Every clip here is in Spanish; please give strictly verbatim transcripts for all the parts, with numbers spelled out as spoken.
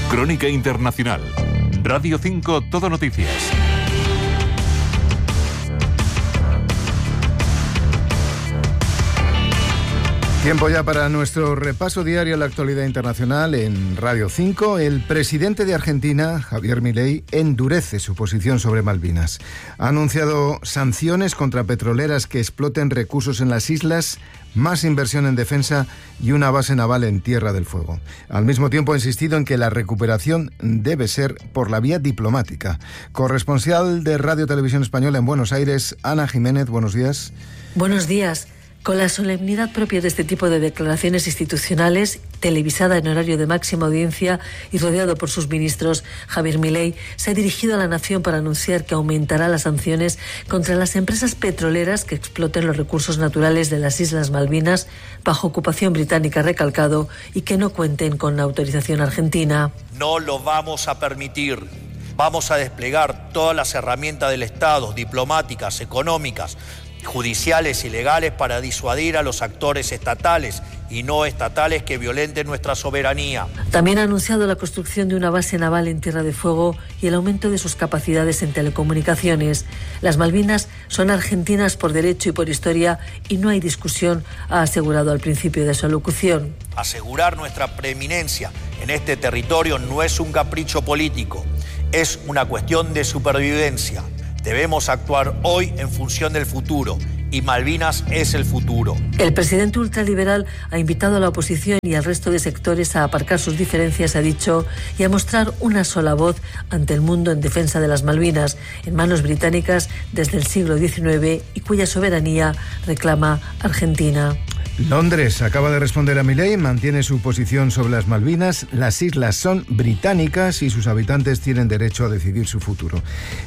Crónica Internacional. Radio cinco Todo Noticias. Tiempo ya para nuestro repaso diario a la actualidad internacional en Radio cinco. El presidente de Argentina, Javier Milei, endurece su posición sobre Malvinas. Ha anunciado sanciones contra petroleras que exploten recursos en las islas, más inversión en defensa y una base naval en Tierra del Fuego. Al mismo tiempo ha insistido en que la recuperación debe ser por la vía diplomática. Corresponsal de Radio Televisión Española en Buenos Aires, Ana Jiménez, buenos días. Buenos días. Con la solemnidad propia de este tipo de declaraciones institucionales, televisada en horario de máxima audiencia y rodeado por sus ministros, Javier Milei se ha dirigido a la nación para anunciar que aumentará las sanciones contra las empresas petroleras que exploten los recursos naturales de las Islas Malvinas bajo ocupación británica, recalcado, y que no cuenten con autorización argentina. No lo vamos a permitir. Vamos a desplegar todas las herramientas del Estado, diplomáticas, económicas, judiciales y legales, para disuadir a los actores estatales y no estatales que violenten nuestra soberanía. También ha anunciado la construcción de una base naval en Tierra de Fuego y el aumento de sus capacidades en telecomunicaciones. Las Malvinas son argentinas por derecho y por historia y no hay discusión, ha asegurado al principio de su alocución. Asegurar nuestra preeminencia en este territorio no es un capricho político, es una cuestión de supervivencia. Debemos actuar hoy en función del futuro, y Malvinas es el futuro. El presidente ultraliberal ha invitado a la oposición y al resto de sectores a aparcar sus diferencias, ha dicho, y a mostrar una sola voz ante el mundo en defensa de las Malvinas, en manos británicas desde el siglo diecinueve y cuya soberanía reclama Argentina. Londres acaba de responder a Milei, mantiene su posición sobre las Malvinas. Las islas son británicas y sus habitantes tienen derecho a decidir su futuro.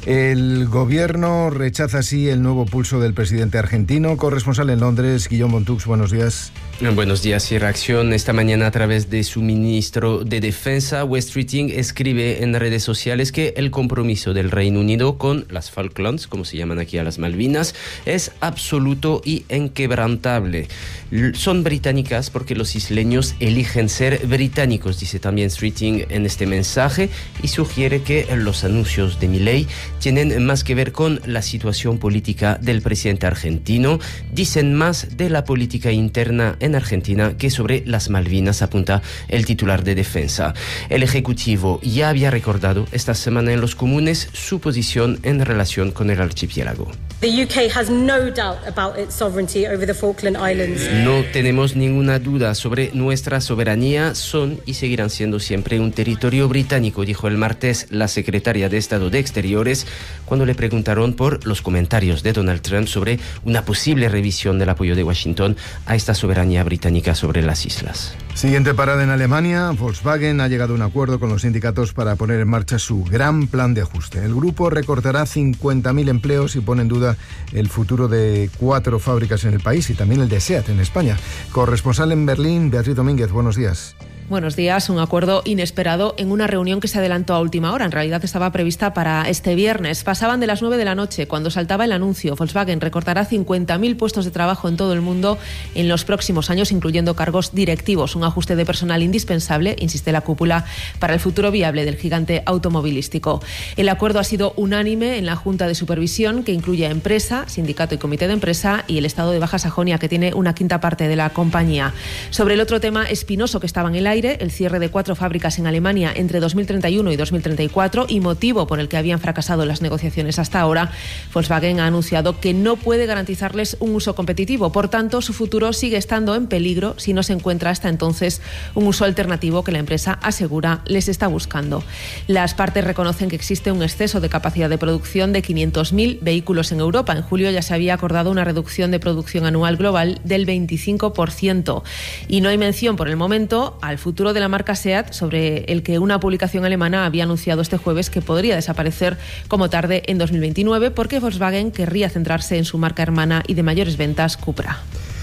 El gobierno rechaza así el nuevo pulso del presidente argentino. Corresponsal en Londres, Guillaume Bontux, buenos días. Buenos días. Y reacción esta mañana a través de su ministro de Defensa. West Streeting escribe en redes sociales que el compromiso del Reino Unido con las Falklands, como se llaman aquí a las Malvinas, es absoluto y inquebrantable. Son británicas porque los isleños eligen ser británicos, dice también Streeting en este mensaje, y sugiere que los anuncios de Milei tienen más que ver con la situación política del presidente argentino. Dicen más de la política interna en Argentina que sobre las Malvinas, apunta el titular de Defensa. El Ejecutivo ya había recordado esta semana en los comunes su posición en relación con el archipiélago. The U K has no doubt about its sovereignty over the Falkland Islands. No tenemos ninguna duda sobre nuestra soberanía. Son y seguirán siendo siempre un territorio británico, dijo el martes la secretaria de Estado de Exteriores cuando le preguntaron por los comentarios de Donald Trump sobre una posible revisión del apoyo de Washington a esta soberanía británica sobre las islas. Siguiente parada en Alemania. Volkswagen ha llegado a un acuerdo con los sindicatos para poner en marcha su gran plan de ajuste. El grupo recortará cincuenta mil empleos y pone en duda el futuro de cuatro fábricas en el país y también el de SEAT en España. Corresponsal en Berlín, Beatriz Domínguez, buenos días. Buenos días. Un acuerdo inesperado en una reunión que se adelantó a última hora. En realidad estaba prevista para este viernes. Pasaban de las nueve de la noche cuando saltaba el anuncio. Volkswagen recortará cincuenta mil puestos de trabajo en todo el mundo en los próximos años, incluyendo cargos directivos. Un ajuste de personal indispensable, insiste la cúpula, para el futuro viable del gigante automovilístico. El acuerdo ha sido unánime en la Junta de Supervisión, que incluye a empresa, sindicato y comité de empresa, y el Estado de Baja Sajonia, que tiene una quinta parte de la compañía. Sobre el otro tema espinoso que estaba en el aire, el cierre de cuatro fábricas en Alemania entre dos mil treinta y uno y dos mil treinta y cuatro, y motivo por el que habían fracasado las negociaciones hasta ahora, Volkswagen ha anunciado que no puede garantizarles un uso competitivo. Por tanto, su futuro sigue estando en peligro si no se encuentra hasta entonces un uso alternativo que la empresa asegura les está buscando. Las partes reconocen que existe un exceso de capacidad de producción de quinientos mil vehículos en Europa. En julio ya se había acordado una reducción de producción anual global del veinticinco por ciento. Y no hay mención por el momento al futuro de la marca SEAT, sobre el que una publicación alemana había anunciado este jueves que podría desaparecer como tarde en dos mil veintinueve, porque Volkswagen querría centrarse en su marca hermana y de mayores ventas, Cupra.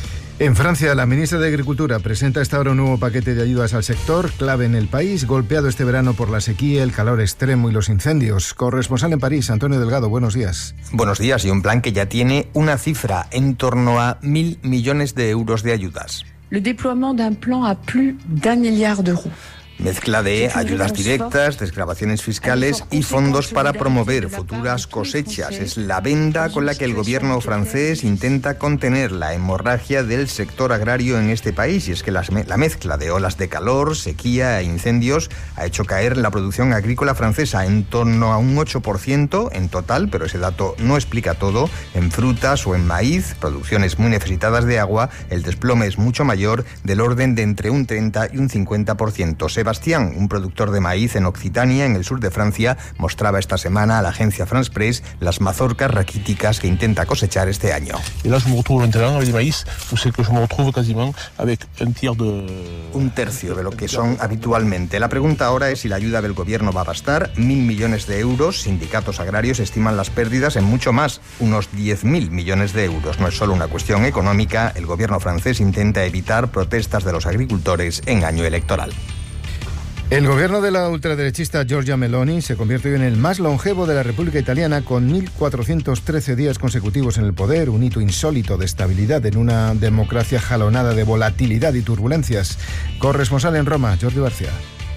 En Francia, la ministra de Agricultura presenta hasta ahora un nuevo paquete de ayudas al sector, clave en el país, golpeado este verano por la sequía, el calor extremo y los incendios. Corresponsal en París, Antonio Delgado, buenos días. Buenos días, y un plan que ya tiene una cifra, en torno a mil millones de euros de ayudas. Le déploiement d'un plan à plus d'un milliard d'euros. Mezcla de ayudas directas, desgravaciones fiscales y fondos para promover futuras cosechas. Es la venda con la que el gobierno francés intenta contener la hemorragia del sector agrario en este país. Y es que la mezcla de olas de calor, sequía e incendios ha hecho caer la producción agrícola francesa en torno a un ocho por ciento en total, pero ese dato no explica todo. En frutas o en maíz, producciones muy necesitadas de agua, el desplome es mucho mayor, del orden de entre un treinta y un cincuenta por ciento. Sebastián, un productor de maíz en Occitania, en el sur de Francia, mostraba esta semana a la agencia France Press las mazorcas raquíticas que intenta cosechar este año. Un tercio de lo que son habitualmente. La pregunta ahora es si la ayuda del gobierno va a bastar. Mil millones de euros. Sindicatos agrarios estiman las pérdidas en mucho más, unos diez mil millones de euros. No es solo una cuestión económica. El gobierno francés intenta evitar protestas de los agricultores en año electoral. El gobierno de la ultraderechista Giorgia Meloni se convierte hoy en el más longevo de la República Italiana, con mil cuatrocientos trece días consecutivos en el poder, un hito insólito de estabilidad en una democracia jalonada de volatilidad y turbulencias. Corresponsal en Roma, Jordi García.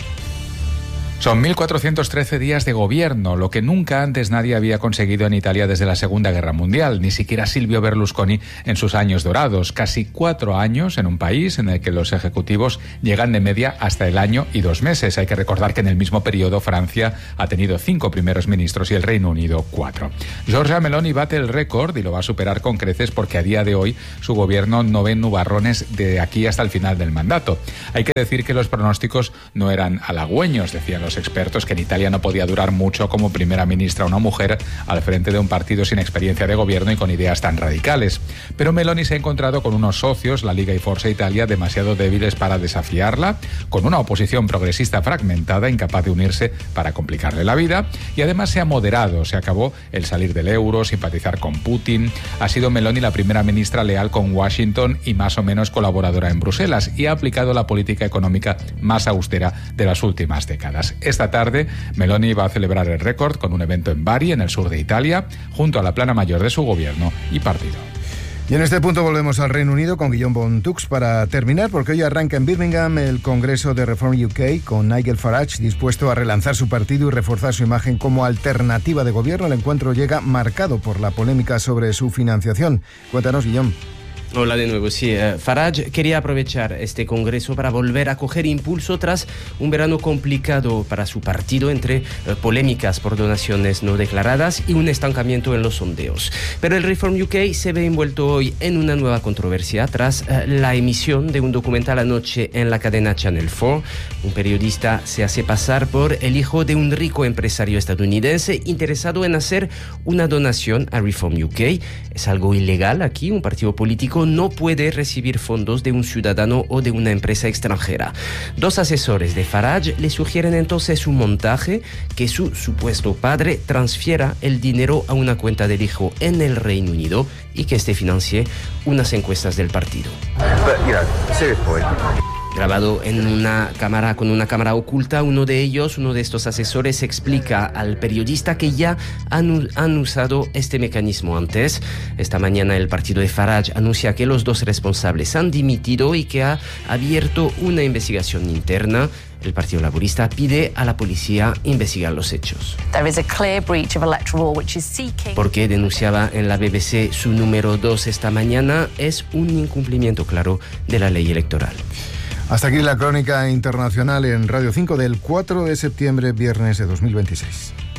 Son mil cuatrocientos trece días de gobierno, lo que nunca antes nadie había conseguido en Italia desde la Segunda Guerra Mundial, ni siquiera Silvio Berlusconi en sus años dorados. Casi cuatro años en un país en el que los ejecutivos llegan de media hasta el año y dos meses. Hay que recordar que en el mismo periodo Francia ha tenido cinco primeros ministros y el Reino Unido cuatro. Giorgia Meloni bate el récord y lo va a superar con creces porque a día de hoy su gobierno no ve nubarrones de aquí hasta el final del mandato. Hay que decir que los pronósticos no eran halagüeños, decían los expertos, que en Italia no podía durar mucho como primera ministra una mujer al frente de un partido sin experiencia de gobierno y con ideas tan radicales. Pero Meloni se ha encontrado con unos socios, la Liga y Forza Italia, demasiado débiles para desafiarla, con una oposición progresista fragmentada, incapaz de unirse para complicarle la vida, y además se ha moderado, se acabó el salir del euro, simpatizar con Putin. Ha sido Meloni la primera ministra leal con Washington y más o menos colaboradora en Bruselas, y ha aplicado la política económica más austera de las últimas décadas. Esta tarde, Meloni va a celebrar el récord con un evento en Bari, en el sur de Italia, junto a la plana mayor de su gobierno y partido. Y en este punto volvemos al Reino Unido con Guillaume Bontux para terminar, porque hoy arranca en Birmingham el Congreso de Reform U K con Nigel Farage dispuesto a relanzar su partido y reforzar su imagen como alternativa de gobierno. El encuentro llega marcado por la polémica sobre su financiación. Cuéntanos, Guillaume. Hola de nuevo, sí. Uh, Farage quería aprovechar este congreso para volver a coger impulso tras un verano complicado para su partido entre uh, polémicas por donaciones no declaradas y un estancamiento en los sondeos. Pero el Reform U K se ve envuelto hoy en una nueva controversia tras uh, la emisión de un documental anoche en la cadena Channel cuatro. Un periodista se hace pasar por el hijo de un rico empresario estadounidense interesado en hacer una donación a Reform U K. Es algo ilegal aquí. Un partido político no puede recibir fondos de un ciudadano o de una empresa extranjera. Dos asesores de Farage le sugieren entonces un montaje: que su supuesto padre transfiera el dinero a una cuenta del hijo en el Reino Unido y que éste financie unas encuestas del partido. But, you know, serious point. Grabado en una cámara con una cámara oculta, uno de ellos, uno de estos asesores, explica al periodista que ya han, han usado este mecanismo antes. Esta mañana el partido de Farage anuncia que los dos responsables han dimitido y que ha abierto una investigación interna. El Partido Laborista pide a la policía investigar los hechos. Porque denunciaba en la B B C su número dos esta mañana, es un incumplimiento claro de la ley electoral. Hasta aquí la crónica internacional en Radio cinco del cuatro de septiembre, viernes de dos mil veintiséis.